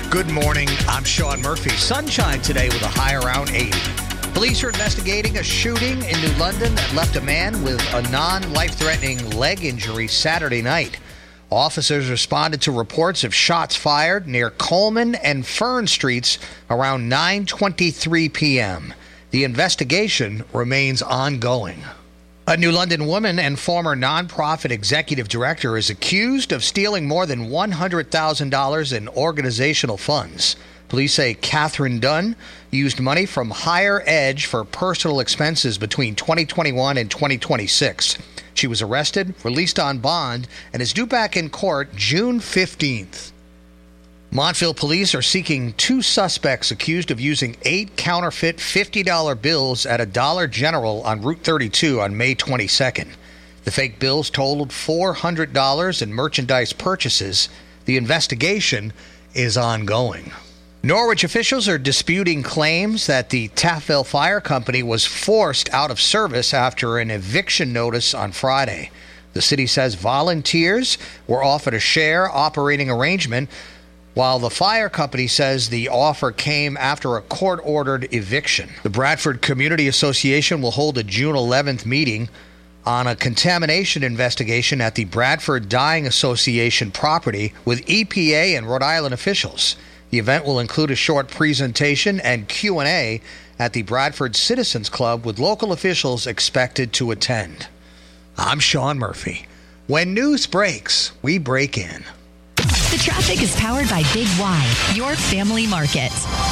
Good morning. I'm Sean Murphy. Sunshine today with a high around 80. Police are investigating a shooting in New London that left a man with a non-life-threatening leg injury Saturday night. Officers responded to reports of shots fired near Coleman and Fern Streets around 9:23 p.m. The investigation remains ongoing. A New London woman and former nonprofit executive director is accused of stealing more than $100,000 in organizational funds. Police say Catherine Dunn used money from Higher Edge for personal expenses between 2021 and 2026. She was arrested, released on bond, and is due back in court June 15th. Montville police are seeking 2 suspects accused of using 8 counterfeit $50 bills at a Dollar General on Route 32 on May 22nd. The fake bills totaled $400 in merchandise purchases. The investigation is ongoing. Norwich officials are disputing claims that the Taffville Fire Company was forced out of service after an eviction notice on Friday. The city says volunteers were offered a share operating arrangement, while the fire company says the offer came after a court-ordered eviction. The Bradford Community Association will hold a June 11th meeting on a contamination investigation at the Bradford Dyeing Association property with EPA and Rhode Island officials. The event will include a short presentation and Q&A at the Bradford Citizens Club with local officials expected to attend. I'm Sean Murphy. When news breaks, we break in. The traffic is powered by Big Y, your family market.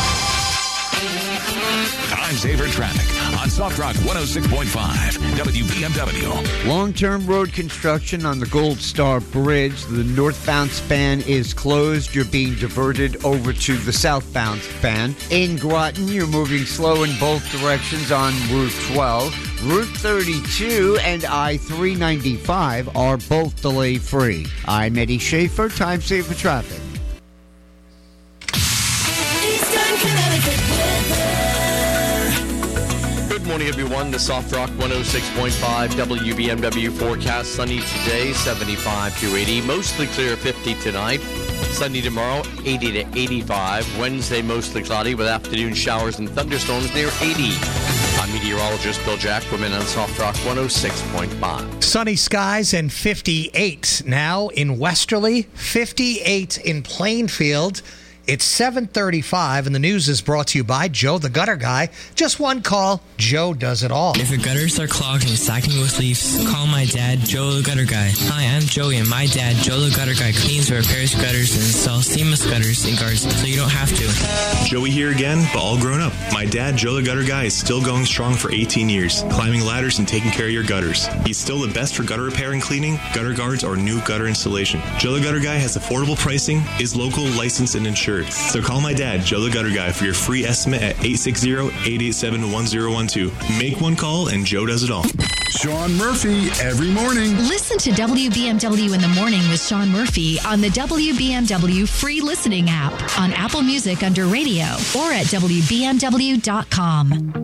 Time saver traffic on Soft Rock 106.5 WBMW. Long-term road construction on the Gold Star Bridge. The northbound span is closed. You're being diverted over to the southbound span. In Groton, you're moving slow in both directions on Route 12. Route 32 and I-395 are both delay-free. I'm Eddie Schaefer, Time Saver Traffic. Eastern Connecticut weather. Good morning, everyone. The Soft Rock 106.5 WBMW forecast. Sunny today, 75 to 80. Mostly clear, 50 tonight. Sunny tomorrow, 80 to 85. Wednesday, mostly cloudy with afternoon showers and thunderstorms near 80. I'm meteorologist Bill Jack. We're on Soft Rock 106.5. Sunny skies and 58 now in Westerly, 58 in Plainfield. It's 7:35, and the news is brought to you by Joe the Gutter Guy. Just one call, Joe does it all. If your gutters are clogged and stacking with leaves, call my dad, Joe the Gutter Guy. Hi, I'm Joey, and my dad, Joe the Gutter Guy, cleans and repairs gutters and installs seamless gutters in guards so you don't have to. Joey here again, but all grown up. My dad, Joe the Gutter Guy, is still going strong for 18 years, climbing ladders and taking care of your gutters. He's still the best for gutter repair and cleaning, gutter guards, or new gutter installation. Joe the Gutter Guy has affordable pricing, is local, licensed, and insured. So call my dad, Joe the Gutter Guy, for your free estimate at 860-887-1012. Make one call and Joe does it all. Sean Murphy, every morning. Listen to WBMW in the morning with Sean Murphy on the WBMW free listening app, on Apple Music under radio, or at WBMW.com.